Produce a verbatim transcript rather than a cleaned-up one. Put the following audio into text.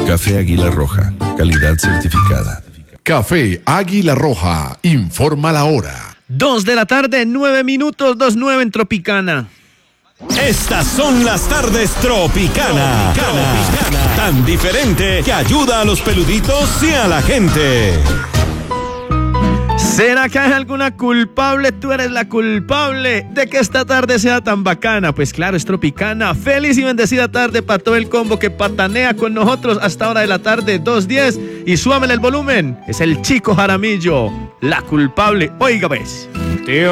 Café Águila Roja, calidad certificada. Café Águila Roja, informa la hora. Dos de la tarde, nueve minutos, dos nueve en Tropicana. Estas son las tardes Tropicana. Tropicana. Tan diferente que ayuda a los peluditos y a la gente. ¿Será que hay alguna culpable? Tú eres la culpable de que esta tarde sea tan bacana. Pues claro, es Tropicana. Feliz y bendecida tarde para todo el combo que patanea con nosotros hasta hora de la tarde, dos diez. Y súbame el volumen. Es el Chico Jaramillo, la culpable. Oiga, ves. Tío.